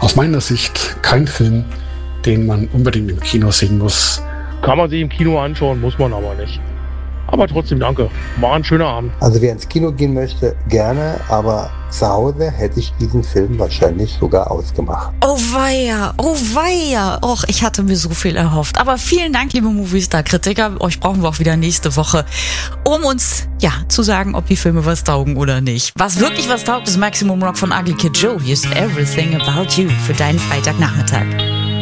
aus meiner Sicht kein Film, den man unbedingt im Kino sehen muss. Kann man sich im Kino anschauen, muss man aber nicht. Aber trotzdem danke. War ein schöner Abend. Also wer ins Kino gehen möchte, gerne, aber zu Hause hätte ich diesen Film wahrscheinlich sogar ausgemacht. Oh weia, oh weia. Och, ich hatte mir so viel erhofft. Aber vielen Dank, liebe Movistar-Kritiker. Euch brauchen wir auch wieder nächste Woche, um uns, zu sagen, ob die Filme was taugen oder nicht. Was wirklich was taugt, ist Maximum Rock von Ugly Kid Joe. Hier ist Everything About You für deinen Freitagnachmittag.